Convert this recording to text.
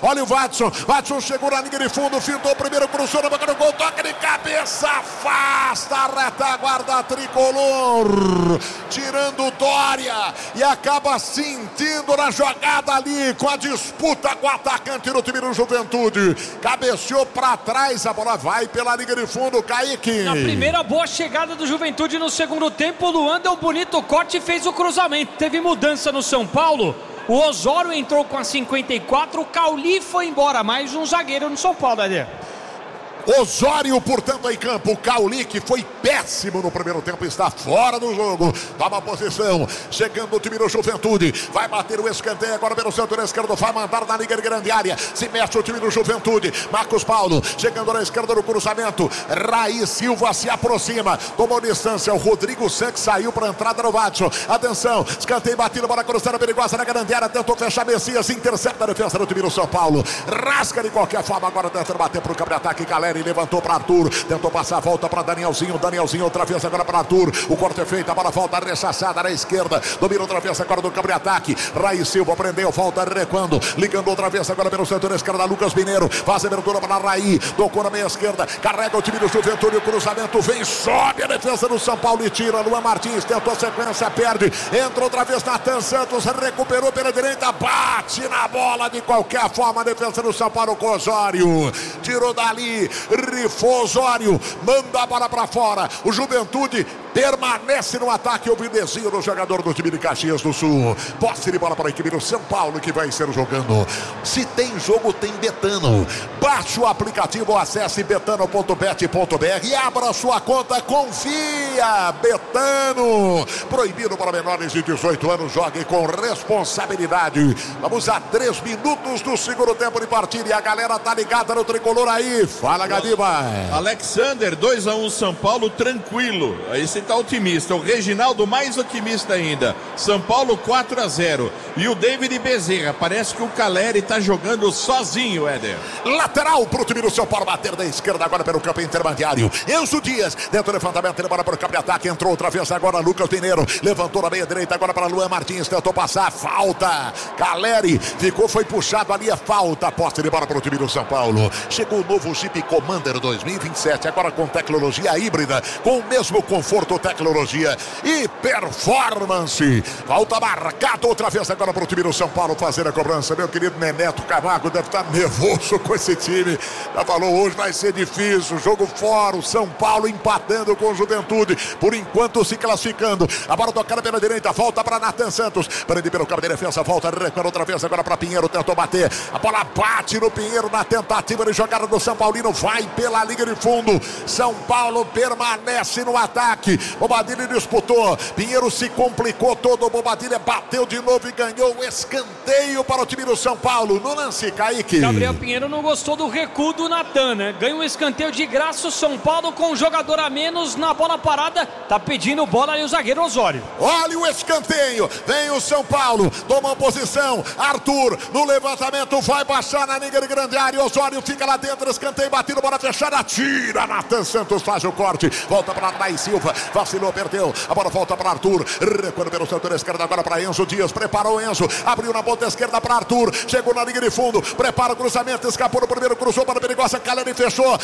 olha o Watson chegou na linha de fundo, fintou o primeiro, cruzou na boca do gol, toca de cabeça, afasta a retaguarda tricolor, tirando Dória, e acaba sentindo na jogada ali, com a disputa com o atacante do time do Juventude, cabeceou pra trás, a bola vai pela linha de fundo, Kaique. Na primeira boa chegada do Juventude no segundo tempo, o Luan deu um bonito corte e fez o cruzamento. Teve mudança no São Paulo, o Osório entrou com a 54, o Cauli foi embora, mais um zagueiro no São Paulo, Eder. Osório, portanto, em campo. O Cauli, que foi péssimo no primeiro tempo, está fora do jogo. Toma posição. Chegando o time do Juventude. Vai bater o escanteio agora pelo setor esquerdo. Vai mandar na liga de grande área. Se mexe o time do Juventude. Marcos Paulo chegando na esquerda no cruzamento. Raí Silva se aproxima. Tomou distância. O Rodrigo Santos saiu para a entrada no Watson. Atenção. Escanteio batido. Bola cruzada perigosa na grande área. Tentou fechar Messias. Intercepta a defesa do time do São Paulo. Rasca de qualquer forma. Agora tentando bater para o campo de ataque. Galera. Levantou para Arthur, tentou passar a volta para Danielzinho, outra vez agora para Arthur, o corte é feito, a bola volta rechaçada na esquerda, domina outra vez agora do campo de ataque, Raí Silva prendeu, volta recuando, ligando outra vez agora pelo setor esquerda, Lucas Mineiro, faz a abertura para Raí, tocou na meia esquerda, carrega o time do Juventude, o cruzamento vem, sobe a defesa do São Paulo e tira, Luan Martins tentou a sequência, perde, entra outra vez Natan Santos, recuperou pela direita, bate na bola de qualquer forma, a defesa do São Paulo com Osório, tirou dali, rifou Osório, manda a bola para fora, o Juventude permanece no ataque, o Vindezinho do jogador do time de Caxias do Sul, posse de bola para a equipe do São Paulo que vai ser jogando. Se tem jogo, tem Betano. Baixe o aplicativo, acesse betano.bet.br e abra sua conta, confia. Betano, proibido para menores de 18 anos, jogue com responsabilidade. Vamos a 3 minutos do segundo tempo de partida e a galera tá ligada no tricolor aí. Fala, Gadiba. Alexander, 2-1 São Paulo, tranquilo. Aí você tá otimista. O Reginaldo mais otimista ainda. São Paulo 4-0. E o David Bezerra, parece que o Caleri tá jogando sozinho, Éder. Lateral pro time do São Paulo, bater da esquerda agora pelo campo intermediário. Enzo Dias, dentro do levantamento, ele bora pro campo de ataque, entrou outra vez agora Lucas Mineiro, levantou na meia direita agora para Luan Martins, tentou passar, falta. Caleri ficou, foi puxado ali, é falta. Posse de bola pro time do São Paulo. Chegou o novo Jeep Commander 2027, agora com tecnologia híbrida, com o mesmo conforto, tecnologia e performance. Falta marcado outra vez agora para o time do São Paulo fazer a cobrança. Meu querido Neneto Camargo deve estar nervoso com esse time. Já falou, hoje vai ser difícil. Jogo fora, o São Paulo empatando com o Juventude. Por enquanto se classificando. A bola tocada pela direita, volta para Natan Santos. Prende pelo campo de defesa, volta, recua outra vez agora para Pinheiro. Tentou bater. A bola bate no Pinheiro na tentativa de jogada do São Paulino. Vai pela linha de fundo. São Paulo permanece no ataque. Bobadilha disputou, Pinheiro se complicou todo, Bobadilha bateu de novo e ganhou o escanteio para o time do São Paulo. No lance, Kaique. Gabriel Pinheiro não gostou do recuo do Natan, né? Ganha um escanteio de graça o São Paulo com um jogador a menos na bola parada, tá pedindo bola ali o zagueiro Osório. Olha o escanteio, vem o São Paulo, toma posição, Arthur no levantamento, vai baixar na linha de grande área, Osório fica lá dentro, escanteio batido, bola fechada, tira, Natan Santos faz o corte, volta para Raí Silva, vacilou, perdeu, a bola volta para Arthur, recuando pelo setor esquerdo agora para Enzo Dias, preparou Enzo, abriu na ponta esquerda para Arthur, chegou na linha de fundo, prepara o cruzamento, escapou no primeiro, cruzou para a perigosa, Caleri fechou,